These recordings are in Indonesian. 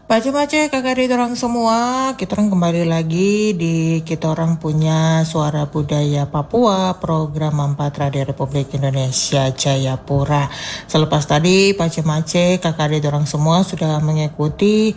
Pace-pace kakak adik orang semua, kita orang kembali lagi di kita orang punya Suara Budaya Papua, program Manfaat Radio Republik Indonesia Jayapura. Selepas tadi pace-pace kakak adik orang semua sudah mengikuti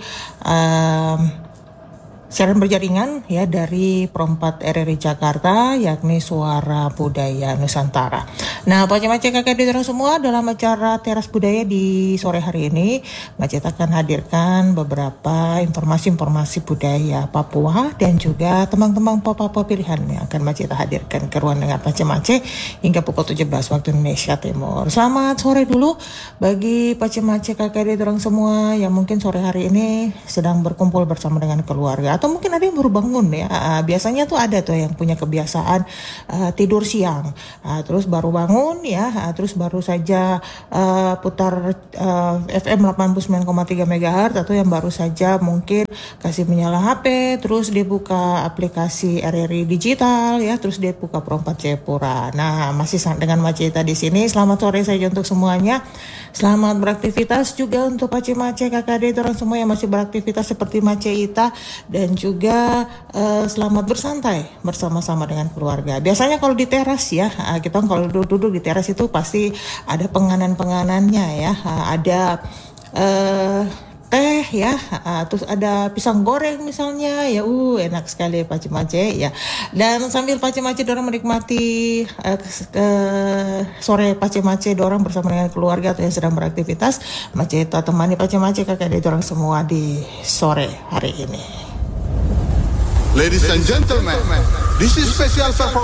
siaran berjaringan ya dari Pro4 RRI Jakarta, yakni Suara Budaya Nusantara. Nah, pace-pace kakak adik orang semua, dalam acara Teras Budaya di sore hari ini, Macet akan hadirkan beberapa informasi budaya Papua dan juga tembang-tembang Papua pilihan yang akan Macet hadirkan ke ruang dengar pace-pace hingga pukul 17 waktu Indonesia Timur. Selamat sore dulu bagi pace-pace kakak adik orang semua yang mungkin sore hari ini sedang berkumpul bersama dengan keluarga, atau mungkin ada yang baru bangun ya. Biasanya tuh ada tuh yang punya kebiasaan tidur siang, terus baru bangun ya, terus baru saja putar FM 89,3 MHz, atau yang baru saja mungkin kasih menyala HP, terus dia buka aplikasi RRI digital ya, terus dia buka Pro4 Jayapura. Nah, masih dengan Maceta di sini. Selamat sore saja untuk semuanya. Selamat beraktivitas juga untuk pace-pace kakak adik orang semua yang masih beraktivitas seperti Maceta, dan juga selamat bersantai bersama-sama dengan keluarga. Biasanya kalau di teras ya, kita kalau duduk di teras itu pasti ada penganan-penganannya ya, ada teh ya, terus ada pisang goreng misalnya ya, enak sekali pace-pace ya. Dan sambil pace-pace dorang menikmati sore pace-pace dorang bersama dengan keluarga atau yang sedang beraktivitas, Maceta temani pace-pace kakak adik dorang semua di sore hari ini. Ladies and gentlemen, this is special performance